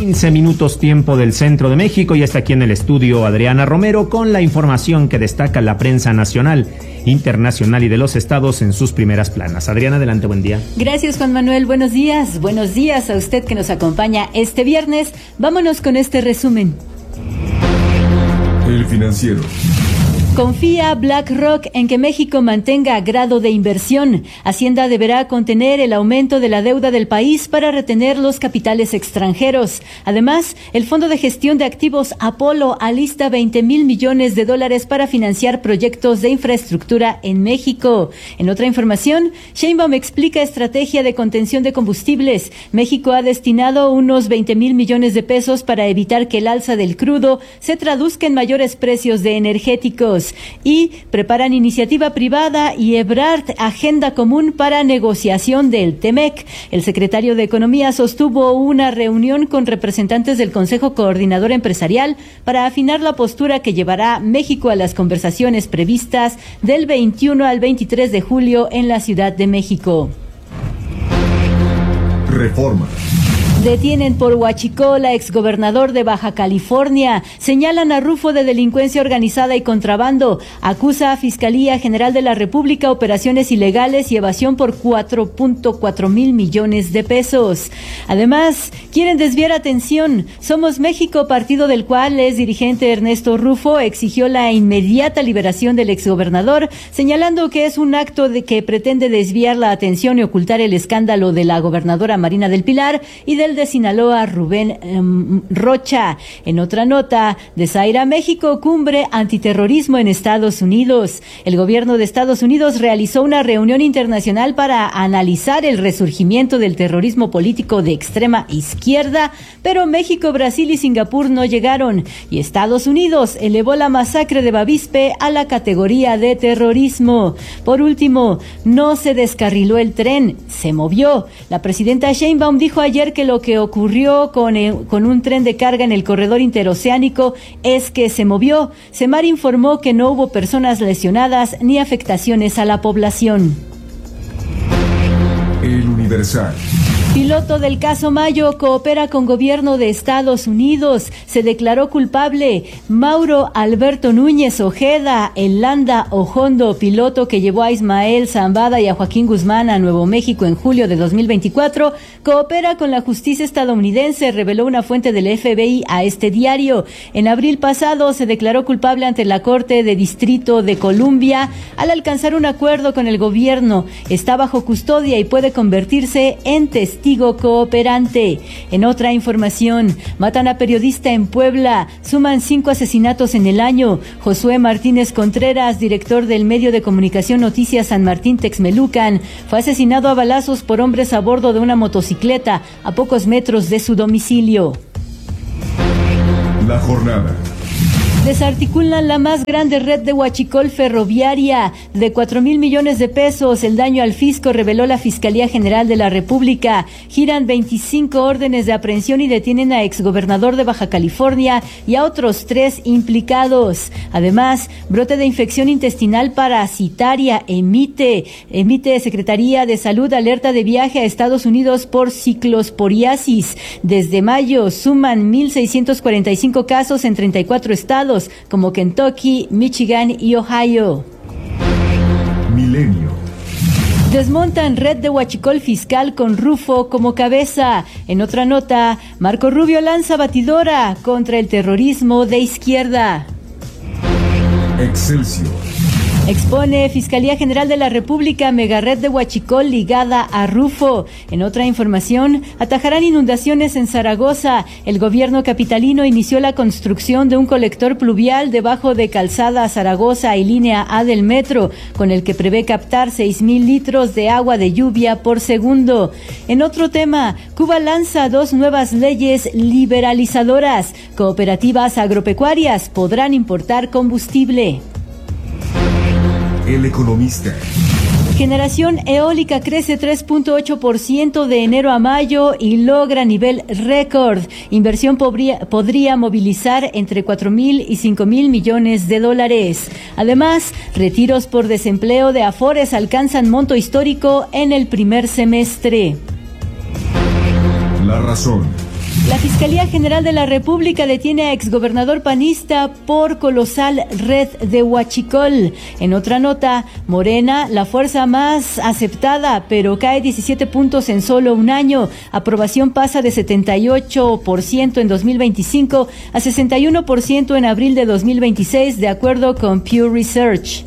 15 minutos tiempo del centro de México, y está aquí en el estudio Adriana Romero con la información que destaca la prensa nacional, internacional y de los estados en sus primeras planas. Adriana, adelante, buen día. Gracias, Juan Manuel, buenos días a usted que nos acompaña este viernes. Vámonos con este resumen. El Financiero. Confía BlackRock en que México mantenga grado de inversión. Hacienda deberá contener el aumento de la deuda del país para retener los capitales extranjeros. Además, el Fondo de Gestión de Activos Apolo alista 20,000 millones de dólares para financiar proyectos de infraestructura en México. En otra información, Sheinbaum explica estrategia de contención de combustibles. México ha destinado unos 20,000 millones de pesos para evitar que el alza del crudo se traduzca en mayores precios de energéticos. Y preparan iniciativa privada y Ebrard agenda común para negociación del TEMEC. El secretario de Economía sostuvo una reunión con representantes del Consejo Coordinador Empresarial para afinar la postura que llevará México a las conversaciones previstas del 21 al 23 de julio en la Ciudad de México. Reforma. Detienen por huachicol a exgobernador de Baja California. Señalan a Rufo de delincuencia organizada y contrabando. Acusa a Fiscalía General de la República operaciones ilegales y evasión por 4.4 mil millones de pesos. Además, quieren desviar atención. Somos México, partido del cual es dirigente Ernesto Rufo, exigió la inmediata liberación del exgobernador, señalando que es un acto que pretende desviar la atención y ocultar el escándalo de la gobernadora Marina del Pilar y del de Sinaloa, Rubén Rocha. En otra nota, de Zaire a México, cumbre antiterrorismo en Estados Unidos. El gobierno de Estados Unidos realizó una reunión internacional para analizar el resurgimiento del terrorismo político de extrema izquierda, pero México, Brasil y Singapur no llegaron, y Estados Unidos elevó la masacre de Bavispe a la categoría de terrorismo. Por último, no se descarriló el tren, se movió. La presidenta Sheinbaum dijo ayer que lo que ocurrió con un tren de carga en el corredor interoceánico es que se movió. Semar informó que no hubo personas lesionadas ni afectaciones a la población. El Universal. Piloto del caso Mayo coopera con gobierno de Estados Unidos. Se declaró culpable Mauro Alberto Núñez Ojeda, el Landa Ojondo, piloto que llevó a Ismael Zambada y a Joaquín Guzmán a Nuevo México en julio de 2024, coopera con la justicia estadounidense, reveló una fuente del FBI a este diario. En abril pasado se declaró culpable ante la Corte de Distrito de Columbia al alcanzar un acuerdo con el gobierno. Está bajo custodia y puede convertirse en testigo cooperante. En otra información, matan a periodista en Puebla, suman 5 asesinatos en el año. Josué Martínez Contreras, director del medio de comunicación Noticias San Martín Texmelucan, fue asesinado a balazos por hombres a bordo de una motocicleta a pocos metros de su domicilio. La jornada. Desarticulan la más grande red de huachicol ferroviaria de 4,000 millones de pesos. El daño al fisco, reveló la Fiscalía General de la República. Giran 25 órdenes de aprehensión y detienen a exgobernador de Baja California y a otros 3 implicados. Además, brote de infección intestinal parasitaria emite Secretaría de Salud alerta de viaje a Estados Unidos por ciclosporiasis. Desde mayo suman 1,645 casos en 34 estados, como Kentucky, Michigan y Ohio. Milenio. Desmontan red de huachicol fiscal con Rufo como cabeza. En otra nota, Marco Rubio lanza batidora contra el terrorismo de izquierda. Excelsior. Expone Fiscalía General de la República megared de huachicol ligada a Rufo. En otra información, atajarán inundaciones en Zaragoza. El gobierno capitalino inició la construcción de un colector pluvial debajo de Calzada Zaragoza y línea A del metro, con el que prevé captar 6,000 litros de agua de lluvia por segundo. En otro tema, Cuba lanza 2 nuevas leyes liberalizadoras. Cooperativas agropecuarias podrán importar combustible. El Economista. Generación eólica crece 3.8% de enero a mayo y logra nivel récord. Inversión podría movilizar entre 4,000 y 5,000 millones de dólares. Además, retiros por desempleo de Afores alcanzan monto histórico en el primer semestre. La Razón. La Fiscalía General de la República detiene a exgobernador panista por colosal red de huachicol. En otra nota, Morena, la fuerza más aceptada, pero cae 17 puntos en solo un año. Aprobación pasa de 78% en 2025 a 61% en abril de 2026, de acuerdo con Pew Research.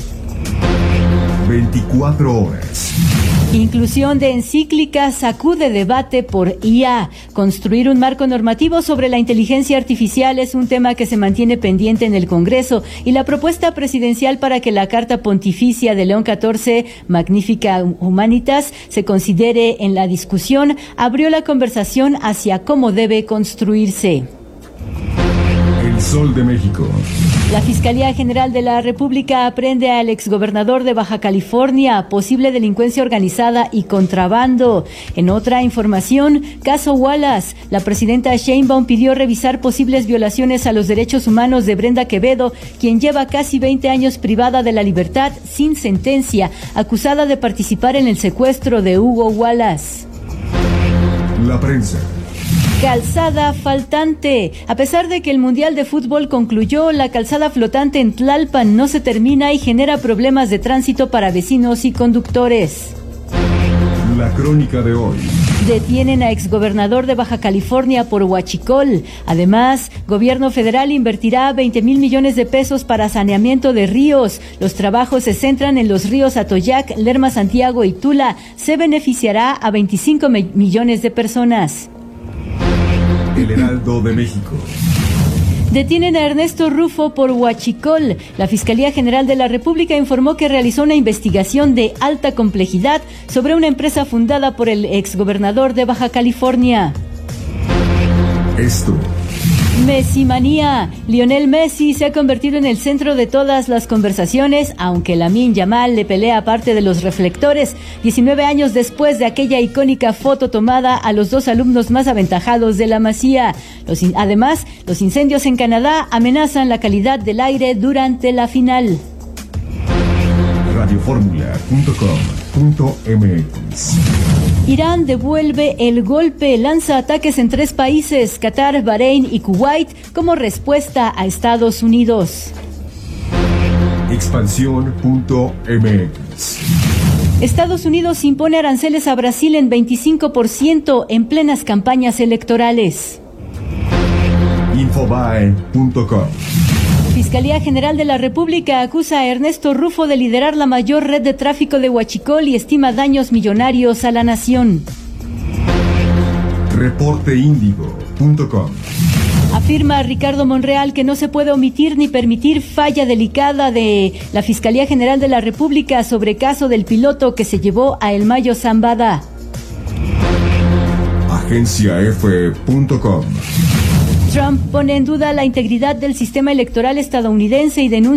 24 horas. Inclusión de encíclica sacude debate por IA. Construir un marco normativo sobre la inteligencia artificial es un tema que se mantiene pendiente en el Congreso, y la propuesta presidencial para que la Carta Pontificia de León XIV, Magnificat Humanitas, se considere en la discusión, abrió la conversación hacia cómo debe construirse. El Sol de México. La Fiscalía General de la República aprende al exgobernador de Baja California, posible delincuencia organizada y contrabando. En otra información, caso Wallace, la presidenta Sheinbaum pidió revisar posibles violaciones a los derechos humanos de Brenda Quevedo, quien lleva casi 20 años privada de la libertad sin sentencia, acusada de participar en el secuestro de Hugo Wallace. La prensa. Calzada faltante. A pesar de que el Mundial de Fútbol concluyó, la calzada flotante en Tlalpan no se termina y genera problemas de tránsito para vecinos y conductores. La crónica de hoy. Detienen a exgobernador de Baja California por huachicol. Además, gobierno federal invertirá 20,000 millones de pesos para saneamiento de ríos. Los trabajos se centran en los ríos Atoyac, Lerma, Santiago y Tula. Se beneficiará a 25 millones de personas. El Heraldo de México. Detienen a Ernesto Rufo por huachicol. La Fiscalía General de la República informó que realizó una investigación de alta complejidad sobre una empresa fundada por el exgobernador de Baja California. Esto. Messimanía. Lionel Messi se ha convertido en el centro de todas las conversaciones, aunque Lamine Yamal le pelea parte de los reflectores, 19 años después de aquella icónica foto tomada a los dos alumnos más aventajados de la Masía. Además, los incendios en Canadá amenazan la calidad del aire durante la final. Radioformula.com.mx. Irán devuelve el golpe, lanza ataques en 3 países, Qatar, Bahrein y Kuwait, como respuesta a Estados Unidos. Expansión.mx. Estados Unidos impone aranceles a Brasil en 25% en plenas campañas electorales. Infobae.com. Fiscalía General de la República acusa a Ernesto Rufo de liderar la mayor red de tráfico de huachicol y estima daños millonarios a la nación. Reporteindigo.com. Afirma Ricardo Monreal que no se puede omitir ni permitir falla delicada de la Fiscalía General de la República sobre caso del piloto que se llevó a El Mayo Zambada. AgenciaF.com. Trump pone en duda la integridad del sistema electoral estadounidense y denuncia